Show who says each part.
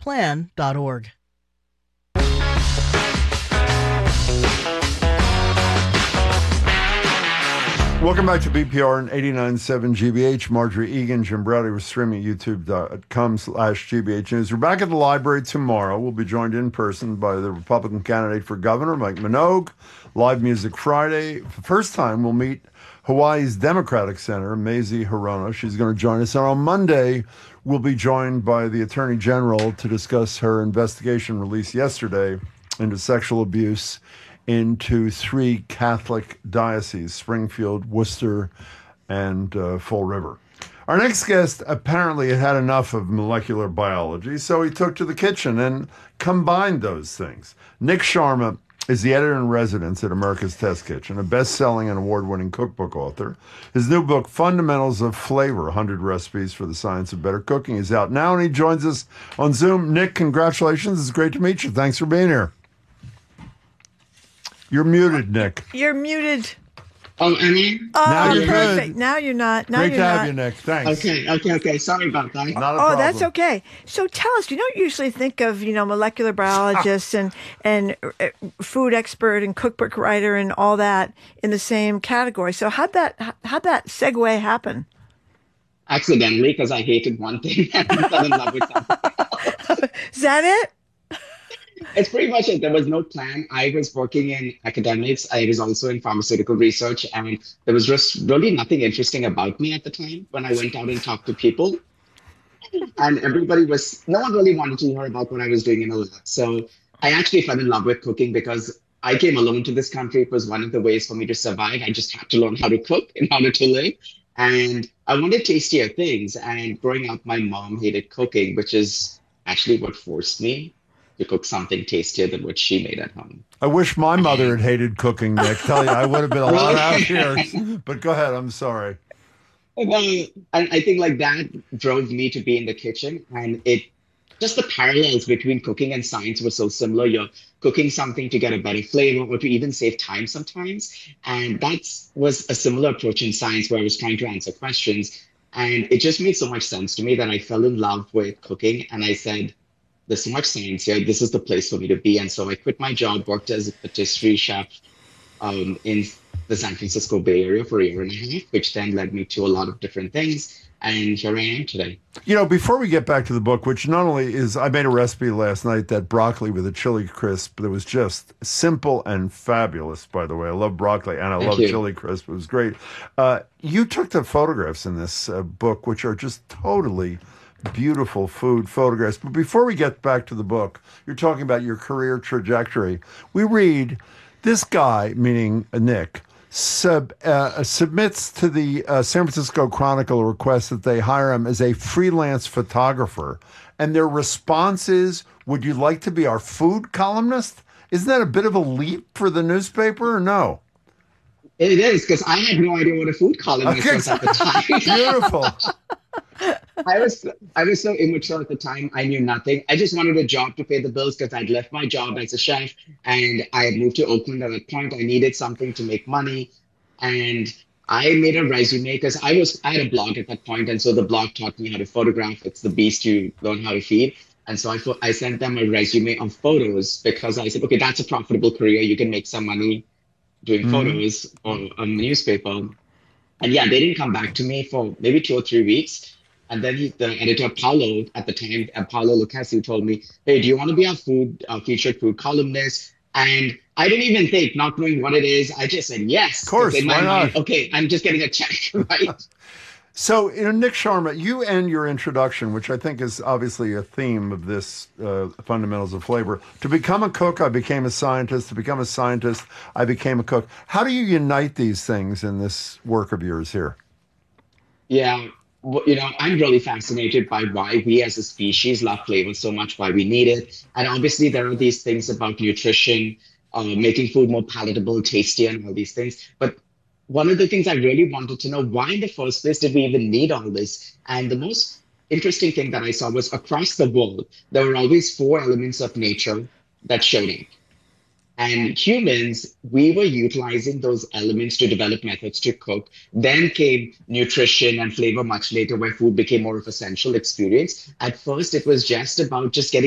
Speaker 1: BPRplan.org.
Speaker 2: Welcome back to BPR and 89.7 GBH. Marjorie Egan, Jim Browdy. We're streaming at youtube.com/GBH News. We're back at the library tomorrow. We'll be joined in person by the Republican candidate for governor, Mike Minogue. Live Music Friday. For the first time, we'll meet Hawaii's Democratic Senator, Mazie Hirono. She's going to join us. And on Monday, we'll be joined by the Attorney General to discuss her investigation released yesterday into sexual abuse into 3 Catholic dioceses, Springfield, Worcester, and Fall River. Our next guest apparently had enough of molecular biology, so he took to the kitchen and combined those things. Nick Sharma is the editor-in-residence at America's Test Kitchen, a best-selling and award-winning cookbook author. His new book, Fundamentals of Flavor, 100 Recipes for the Science of Better Cooking, is out now, and he joins us on Zoom. Nick, congratulations. It's great to meet you. Thanks for being here. You're muted, Nick.
Speaker 3: You're muted.
Speaker 4: Oh, I mean?
Speaker 2: Now you're
Speaker 3: perfect.
Speaker 2: good.
Speaker 3: Now you're not. Now
Speaker 2: Great
Speaker 3: you're
Speaker 2: to
Speaker 3: not.
Speaker 2: have you, Nick. Thanks.
Speaker 4: Okay. Sorry about that.
Speaker 2: Not a problem.
Speaker 3: That's okay. So tell us, you don't usually think of, molecular biologists and food expert and cookbook writer and all that in the same category. So how'd that segue happen?
Speaker 4: Accidentally, because I hated one thing and I fell in love with something.
Speaker 3: Is that it?
Speaker 4: It's pretty much it. There was no plan. I was working in academics. I was also in pharmaceutical research. And there was just really nothing interesting about me at the time when I went out and talked to people. And no one really wanted to hear about what I was doing in a lab. So I actually fell in love with cooking because I came alone to this country. It was one of the ways for me to survive. I just had to learn how to cook in order to live. And I wanted tastier things. And growing up, my mom hated cooking, which is actually what forced me to cook something tastier than what she made at home.
Speaker 2: I wish my mother had hated cooking, Nick. Tell you, I would have been a lot happier. But go ahead. I'm sorry.
Speaker 4: Well, I think like that drove me to be in the kitchen, and just the parallels between cooking and science were so similar. You're cooking something to get a better flavor or to even save time sometimes. And that was a similar approach in science where I was trying to answer questions. And it just made so much sense to me that I fell in love with cooking. And I said, there's so much science here. This is the place for me to be. And so I quit my job, worked as a patisserie chef in the San Francisco Bay Area for a year and a half, which then led me to a lot of different things. And here I am today.
Speaker 2: Before we get back to the book, which not only is, I made a recipe last night, that broccoli with a chili crisp that was just simple and fabulous, by the way. I love broccoli and I love chili crisp. It was great. You took the photographs in this book, which are just totally beautiful food photographs. But before we get back to the book, you're talking about your career trajectory. We read, this guy, meaning Nick, submits to the San Francisco Chronicle a request that they hire him as a freelance photographer. And their response is, would you like to be our food columnist? Isn't that a bit of a leap for the newspaper or no?
Speaker 4: It is, because I had no idea what a food columnist was at the time.
Speaker 2: Beautiful.
Speaker 4: I was so immature at the time. I knew nothing. I just wanted a job to pay the bills because I'd left my job as a chef and I had moved to Oakland at that point. I needed something to make money. And I made a resume because I had a blog at that point. And so the blog taught me how to photograph. It's the beast you learn how to feed. And so I sent them a resume of photos because I said, okay, that's a profitable career. You can make some money doing photos on a newspaper. And yeah, they didn't come back to me for maybe 2 or 3 weeks. And then the editor, Paolo, at the time, Paolo Lucchesi, told me, hey, do you want to be our featured food columnist? And I didn't even think, not knowing what it is, I just said yes.
Speaker 2: Of course,
Speaker 4: in my
Speaker 2: why
Speaker 4: mind,
Speaker 2: not?
Speaker 4: okay, I'm just getting a check, right?
Speaker 2: So, Nick Sharma, you end your introduction, which I think is obviously a theme of this Fundamentals of Flavor. To become a cook, I became a scientist. To become a scientist, I became a cook. How do you unite these things in this work of yours here?
Speaker 4: Yeah, well, I'm really fascinated by why we as a species love flavor so much, why we need it. And obviously, there are these things about nutrition, making food more palatable, tastier, and all these things. But one of the things I really wanted to know, why in the first place did we even need all this? And the most interesting thing that I saw was across the world, there were always 4 elements of nature that showed up. And humans, we were utilizing those elements to develop methods to cook. Then came nutrition and flavor much later, where food became more of an essential experience. At first, it was just about just getting